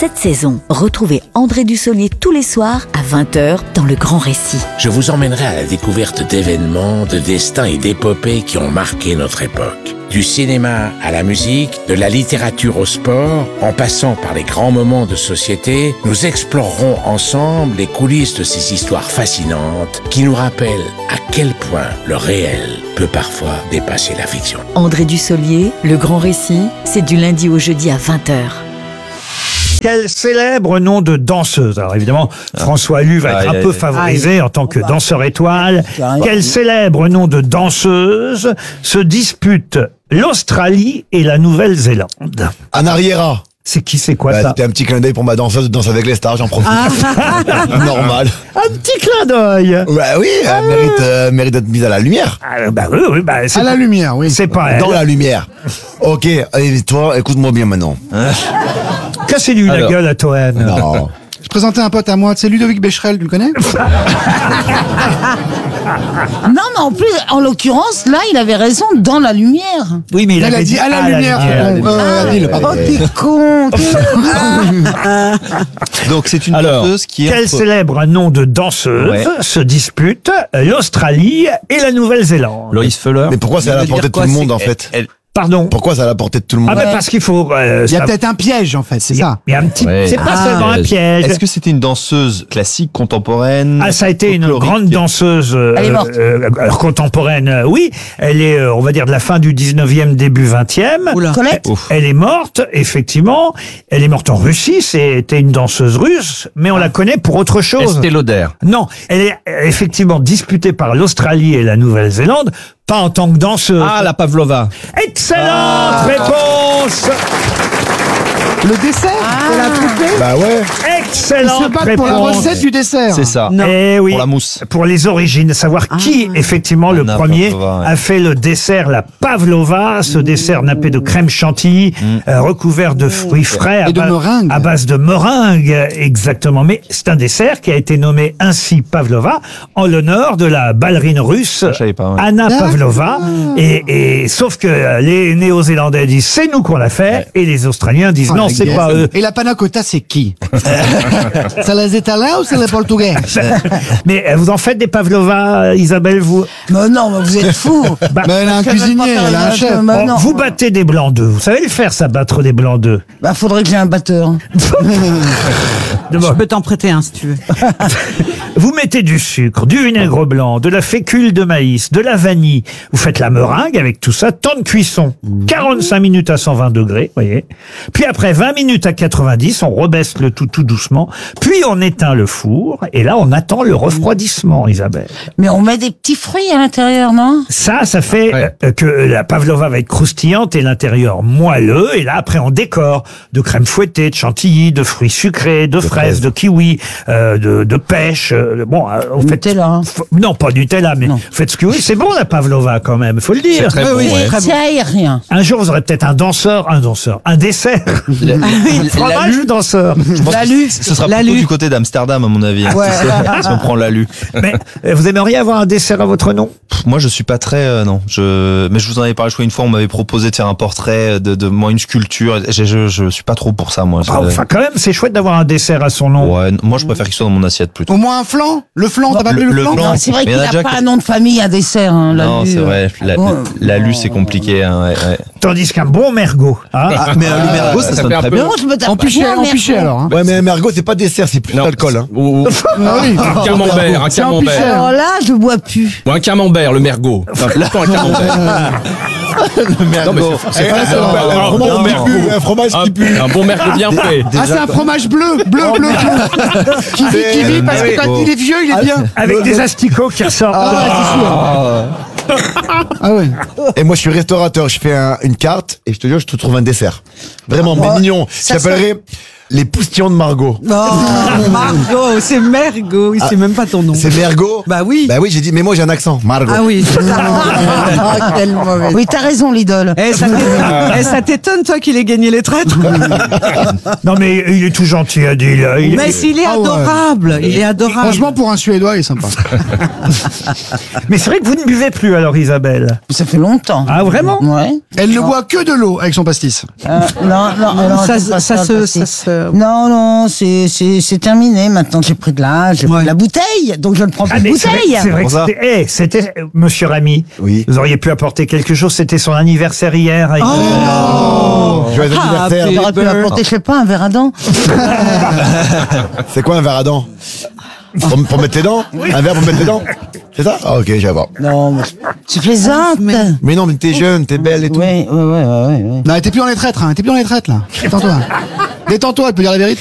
cette saison. Retrouvez André Dussolier tous les soirs à 20h dans Le Grand Récit. Je vous emmènerai à la découverte d'événements, de destins et d'épopées qui ont marqué notre époque. Du cinéma à la musique, de la littérature au sport, en passant par les grands moments de société, nous explorerons ensemble les coulisses de ces histoires fascinantes qui nous rappellent à quel point le réel peut parfois dépasser la fiction. André Dussolier, Le Grand Récit, c'est du lundi au jeudi à 20h. Quel célèbre nom de danseuse. Alors évidemment, François Allu va être un peu favorisé en tant que danseur étoile. Quel célèbre nom de danseuse se dispute l'Australie et la Nouvelle-Zélande? Anna Riera. C'est qui, c'est quoi ça? C'était un petit clin d'œil pour ma danseuse de Danse avec les stars, j'en profite. Normal. Un petit clin d'œil. Bah oui, elle mérite d'être mise à la lumière. Bah oui, bah c'est À la lumière, oui. c'est pas elle. Dans la lumière. Ok, et toi, écoute-moi bien maintenant. Cassez-lui la gueule à Toen. Non. Je présentais un pote à moi, c'est Ludovic Becherel, tu le connais? Non, mais en plus, en l'occurrence, là, il avait raison, dans la lumière. Oui, mais il Elle avait a dit à la lumière. Adil, pardon. Oh, t'es con. Donc c'est une danseuse qui est Quel célèbre nom de danseuse se dispute l'Australie et la Nouvelle-Zélande? Loïs Fuller. Mais pourquoi c'est à la portée de tout le monde en fait? Pardon? Pourquoi c'est à la portée de tout le monde? Ah ben parce qu'il faut... Il y a peut-être un piège, en fait, c'est ça. Il y a un petit... Ouais. C'est pas seulement un piège. Est-ce que c'était une danseuse classique, contemporaine? Ah, ça a été une folklorique grande danseuse Elle est morte. alors contemporaine, oui. Elle est, on va dire, de la fin du 19e, début 20e. Colette? Elle est morte, effectivement. Elle est morte en Russie. C'était une danseuse russe, mais on la connaît pour autre chose. Estée Lauder. Non, elle est effectivement disputée par l'Australie et la Nouvelle-Zélande, pas en tant que danseuse. Ah, la Pavlova. Excellente réponse. Le dessert de la poupée. Bah ouais. Ils se Excellente battent pour la réponse. recette du dessert. C'est ça. Eh oui. Pour la mousse. Pour les origines, savoir qui, effectivement, le Anna premier Pavlova, ouais. a fait le dessert, la pavlova, ce dessert nappé de crème chantilly, recouvert de fruits frais Et de meringue. à base de meringue, exactement. Mais c'est un dessert qui a été nommé ainsi pavlova en l'honneur de la ballerine russe Je savais pas, ouais. Anna Pavlova. Et sauf que les Néo-Zélandais disent c'est nous qu'on l'a fait, et les Australiens disent non, la c'est guerre. pas eux. Et la panna cotta, c'est qui? C'est les Italiens ou c'est les Portugais? Mais vous en faites des pavlova, Isabelle, vous? Mais non, mais vous êtes fous. Bah, Mais elle a un cuisinier, elle a un chef. Mais non. vous battez des blancs d'œufs. Vous savez le faire, ça, battre des blancs d'œufs. Bah, faudrait que j'ai un batteur. D'abord, peux t'en prêter un si tu veux. vous mettez du sucre, du vinaigre blanc, de la fécule de maïs, de la vanille. Vous faites la meringue avec tout ça. Temps de cuisson, 45 minutes à 120 degrés, voyez. Puis après 20 minutes à 90, on rebaisse le tout doucement. Puis on éteint le four. Et là, on attend le refroidissement, Isabelle. Mais on met des petits fruits à l'intérieur, non? Ça fait que la pavlova va être croustillante et l'intérieur moelleux. Et là, après, on décore de crème fouettée, de chantilly, de fruits sucrés, de fraises, de kiwi, de pêche. Bon, vous faites... Nutella, hein. Non, pas Nutella, mais Non. vous faites ce que vous voulez. C'est bon, la pavlova, quand même. Faut le dire. Très bon, ouais. C'est aérien. Un jour, vous aurez peut-être un dessert. Fromage danseur. Je pense que ce sera plutôt du côté d'Amsterdam, à mon avis. Ouais. Si on prend l'alu. Mais vous aimeriez avoir un dessert à votre nom? Moi, je suis pas très, non. Mais je vous en avais parlé, je crois, une fois, on m'avait proposé de faire un portrait de moi, une sculpture. Je suis pas trop pour ça, moi. Enfin, quand même, c'est chouette d'avoir un dessert à son nom. Ouais, moi, je préfère qu'il soit dans mon assiette plutôt. Au moins un flan? Le flan, t'as pas appelé le flan? flan. Non, c'est vrai Mais qu'il il y en a n'a déjà pas qui- un nom de famille, un dessert. Hein, Non, c'est vrai. Bon. L'alu, c'est compliqué, hein, ouais. Tandis qu'un bon mergot. Hein, Ah, mais le mergot, ça sonne très bien. Moi, je me tape En piché, pas, en piché, mergot. alors. Hein. Ouais, mais un mergot, c'est pas dessert, c'est plus d'alcool. Hein. Ah oui. Un camembert, un C'est en camembert. piché. Alors là, je bois plus. Ou un camembert, le mergot. Enfin, plutôt un camembert. Non, mais c'est un bon mergot. Un fromage qui pue. Un bon mergot bien fait. Ah, c'est un fromage bleu. Qui vit parce que quand il est vieux, il est bien. avec des asticots qui ressortent. Ah ouais. Et moi, je suis restaurateur, je fais une carte et je te jure, je te trouve un dessert. Vraiment, mais mignon. Ça s'appellerait les poustillons de Margot. Margot, c'est Mergot, c'est même pas ton nom. C'est Mergot? Bah oui. Bah oui, j'ai dit, mais moi j'ai un accent. Margot. Ah oui. Ah, quelle mauvaise. Oui, t'as raison, l'idole. Ça t'étonne, toi, qu'il ait gagné les traîtres? Non, mais il est tout gentil, Adil. Mais s'il est Ah ouais. adorable, il est adorable. Franchement, pour un Suédois, il est sympa. Mais c'est vrai que vous ne buvez plus, alors, Isabelle. Ça fait longtemps. Ah, vraiment? Ouais. Elle ne boit que de l'eau avec son pastis. Non, ça se Non, non, c'est terminé. Maintenant, j'ai pris de l'âge, j'ai pris de la bouteille, donc je ne prends plus de mais c'est vrai- bouteille. c'est vrai que c'était, Monsieur Ramy. Oui. Vous auriez pu apporter quelque chose. C'était son anniversaire hier. Joyeux anniversaire. J'aurais pu apporter, je sais pas, un verre à dents. C'est quoi un verre à dents pour mettre tes dents? Un verre pour mettre tes dents? C'est ça? Ah, ok, j'avais pas. Non, mais tu plaisantes. Mais non, mais t'es jeune, t'es belle et tout. Ouais. Non, t'es plus en les traîtres, hein. T'es plus en les traîtres, là. Détends-toi. Détends-toi, elle peut dire la vérité.